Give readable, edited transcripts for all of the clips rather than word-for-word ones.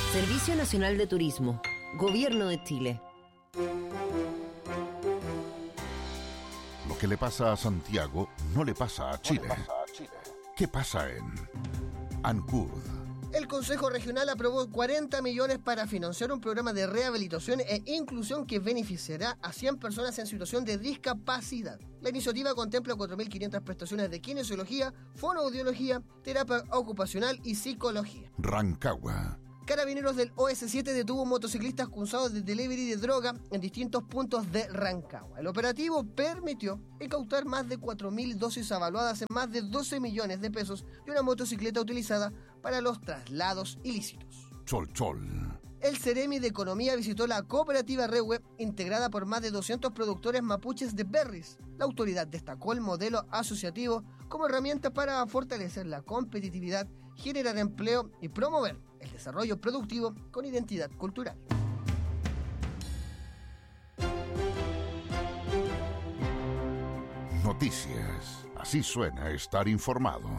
Servicio Nacional de Turismo, Gobierno de Chile. Lo que le pasa a Santiago no le pasa a Chile. ¿Qué pasa en Ancud? El Consejo Regional aprobó 40 millones para financiar un programa de rehabilitación e inclusión que beneficiará a 100 personas en situación de discapacidad. La iniciativa contempla 4.500 prestaciones de kinesiología, fonoaudiología, terapia ocupacional y psicología. Rancagua. Carabineros del OS7 detuvo motociclistas acusados de delivery de droga en distintos puntos de Rancagua. El operativo permitió incautar más de 4.000 dosis avaluadas en más de 12 millones de pesos y una motocicleta utilizada para los traslados ilícitos. Chol. El Ceremi de Economía visitó la cooperativa Rehue, integrada por más de 200 productores mapuches de berries. La autoridad destacó el modelo asociativo como herramienta para fortalecer la competitividad, generar empleo y promover el desarrollo productivo con identidad cultural. Noticias. Así suena estar informado.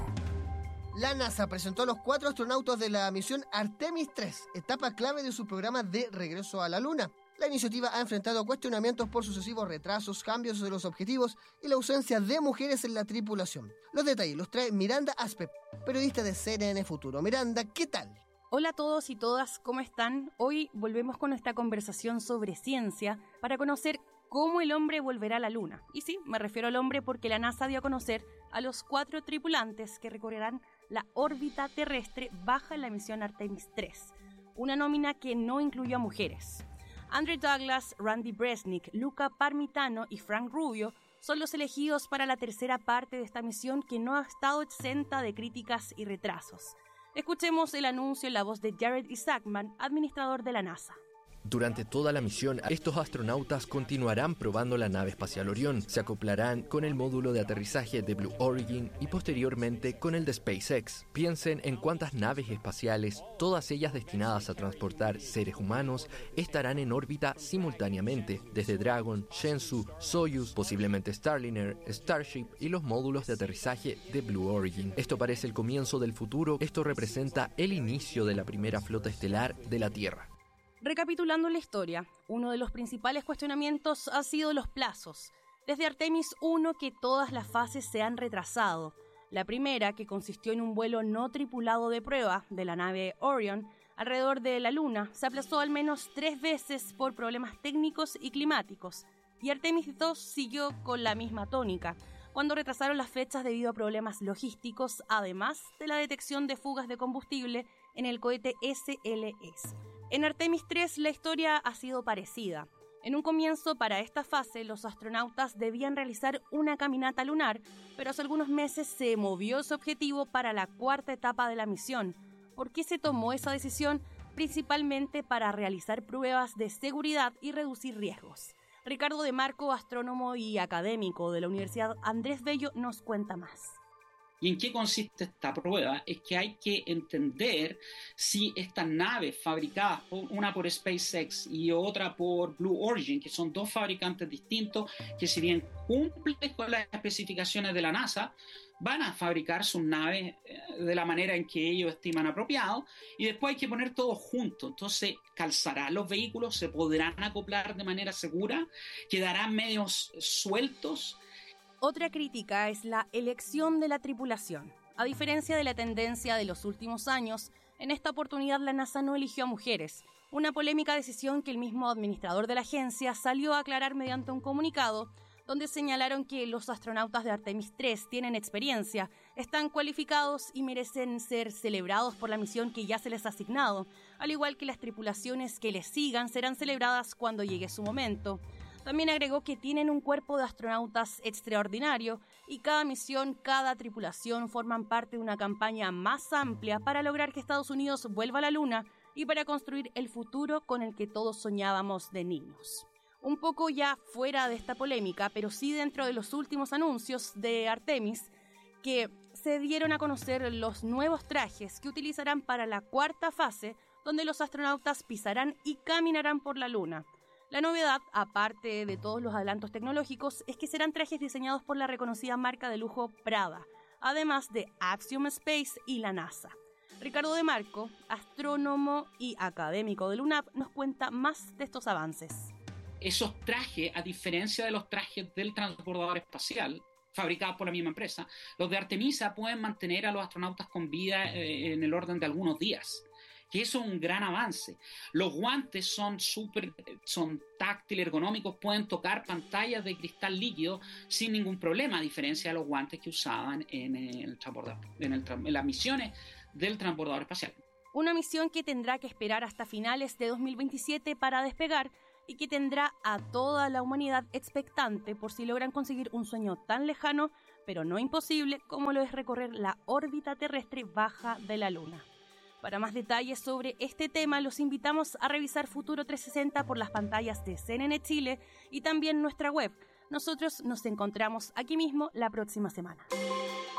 La NASA presentó a los 4 astronautas de la misión Artemis 3, etapa clave de su programa de regreso a la Luna. La iniciativa ha enfrentado cuestionamientos por sucesivos retrasos, cambios de los objetivos y la ausencia de mujeres en la tripulación. Los detalles los trae Miranda Aspe, periodista de CNN Futuro. Miranda, ¿qué tal? Hola a todos y todas, ¿cómo están? Hoy volvemos con nuestra conversación sobre ciencia para conocer cómo el hombre volverá a la Luna. Y sí, me refiero al hombre porque la NASA dio a conocer a los 4 tripulantes que recorrerán la órbita terrestre baja en la misión Artemis 3, una nómina que no incluyó a mujeres. Andrew Douglas, Randy Bresnik, Luca Parmitano y Frank Rubio son los elegidos para la tercera parte de esta misión que no ha estado exenta de críticas y retrasos. Escuchemos el anuncio en la voz de Jared Isaacman, administrador de la NASA. Durante toda la misión, estos astronautas continuarán probando la nave espacial Orión, se acoplarán con el módulo de aterrizaje de Blue Origin y posteriormente con el de SpaceX. Piensen en cuántas naves espaciales, todas ellas destinadas a transportar seres humanos, estarán en órbita simultáneamente, desde Dragon, Shenzhou, Soyuz, posiblemente Starliner, Starship y los módulos de aterrizaje de Blue Origin. Esto parece el comienzo del futuro, esto representa el inicio de la primera flota estelar de la Tierra. Recapitulando la historia, uno de los principales cuestionamientos ha sido los plazos. Desde Artemis 1 que todas las fases se han retrasado. La primera, que consistió en un vuelo no tripulado de prueba de la nave Orion alrededor de la Luna, se aplazó al menos 3 veces por problemas técnicos y climáticos. Y Artemis 2 siguió con la misma tónica, cuando retrasaron las fechas debido a problemas logísticos, además de la detección de fugas de combustible en el cohete SLS. En Artemis 3 la historia ha sido parecida. En un comienzo, para esta fase, los astronautas debían realizar una caminata lunar, pero hace algunos meses se movió su objetivo para la 4ª etapa de la misión. ¿Por qué se tomó esa decisión? Principalmente para realizar pruebas de seguridad y reducir riesgos. Ricardo de Marco, astrónomo y académico de la Universidad Andrés Bello, nos cuenta más. ¿Y en qué consiste esta prueba? Es que hay que entender si estas naves fabricadas, una por SpaceX y otra por Blue Origin, que son 2 fabricantes distintos, que si bien cumplen con las especificaciones de la NASA, van a fabricar sus naves de la manera en que ellos estiman apropiado, y después hay que poner todo junto. Entonces, calzarán los vehículos, se podrán acoplar de manera segura, quedarán medios sueltos. Otra crítica es la elección de la tripulación. A diferencia de la tendencia de los últimos años, en esta oportunidad la NASA no eligió a mujeres, una polémica decisión que el mismo administrador de la agencia salió a aclarar mediante un comunicado, donde señalaron que los astronautas de Artemis 3 tienen experiencia, están cualificados y merecen ser celebrados por la misión que ya se les ha asignado, al igual que las tripulaciones que les sigan serán celebradas cuando llegue su momento. También agregó que tienen un cuerpo de astronautas extraordinario y cada misión, cada tripulación forman parte de una campaña más amplia para lograr que Estados Unidos vuelva a la Luna y para construir el futuro con el que todos soñábamos de niños. Un poco ya fuera de esta polémica, pero sí dentro de los últimos anuncios de Artemis, que se dieron a conocer los nuevos trajes que utilizarán para la 4ª fase, donde los astronautas pisarán y caminarán por la Luna. La novedad, aparte de todos los adelantos tecnológicos, es que serán trajes diseñados por la reconocida marca de lujo Prada, además de Axiom Space y la NASA. Ricardo De Marco, astrónomo y académico del UNAP, nos cuenta más de estos avances. Esos trajes, a diferencia de los trajes del transbordador espacial, fabricados por la misma empresa, los de Artemisa pueden mantener a los astronautas con vida en el orden de algunos días, que eso es un gran avance. Los guantes son táctiles, ergonómicos, pueden tocar pantallas de cristal líquido sin ningún problema, a diferencia de los guantes que usaban en las misiones del transbordador espacial. Una misión que tendrá que esperar hasta finales de 2027 para despegar y que tendrá a toda la humanidad expectante por si logran conseguir un sueño tan lejano, pero no imposible, como lo es recorrer la órbita terrestre baja de la Luna. Para más detalles sobre este tema, los invitamos a revisar Futuro 360 por las pantallas de CNN Chile y también nuestra web. Nosotros nos encontramos aquí mismo la próxima semana.